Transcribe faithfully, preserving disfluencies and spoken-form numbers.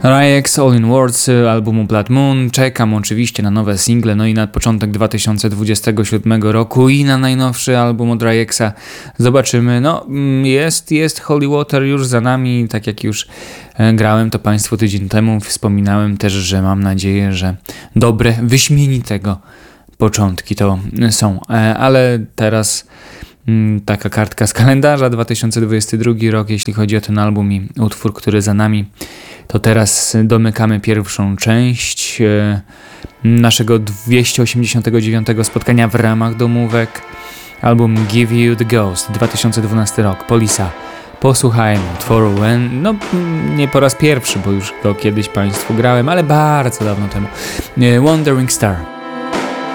Ryex All in Words albumu Blood Moon. Czekam oczywiście na nowe single, no i na początek dwa tysiące dwudziestego siódmego roku i na najnowszy album od Ryexa. Zobaczymy. No, jest, jest Holy Water już za nami, tak jak już grałem to Państwu tydzień temu. Wspominałem też, że mam nadzieję, że dobre, wyśmienitego początki to są. Ale teraz taka kartka z kalendarza, dwa tysiące dwudziesty drugi rok, jeśli chodzi o ten album i utwór, który za nami. To teraz domykamy pierwszą część naszego dwieście osiemdziesiątego dziewiątego spotkania w ramach domówek. Album Give You The Ghost, dwa tysiące dwunasty rok, Polisa. Posłuchajmy utworu, no nie po raz pierwszy, bo już go kiedyś Państwu grałem, ale bardzo dawno temu. Wandering Star.